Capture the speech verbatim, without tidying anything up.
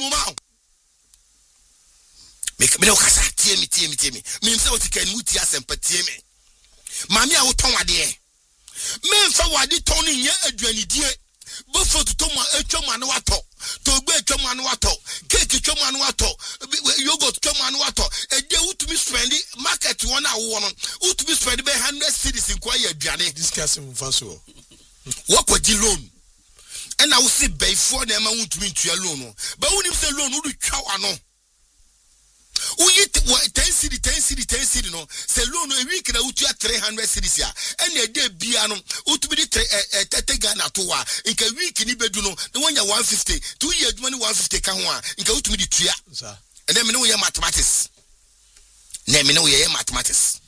ma make me no kasa tie me tie me tie me me say what can muti asempa tie me mami a wo ton wade me mfa wade ton no nya aduanidie bofo to to ma atwa ma no wato to gbe atwa ma no wato cake atwa ma no wato yogurt atwa ma no wato e de utumi spend market won a wo no utumi spend be one hundred cedis in kwa ya aduane discussing faso wo kwaji loan and I will see before them I want to meet you alone. But when you say loan, who do chow ano? Who eat ten city, ten city, ten city no? Say loan a week na utu three hundred cities ya. And a day biano, utu be the tete gana toa. In a week in Ibedu no, the one ya one fifty, two years money one fifty kanwa. In ka utu be the tria. And then me know your mathematics. Then me know your mathematics.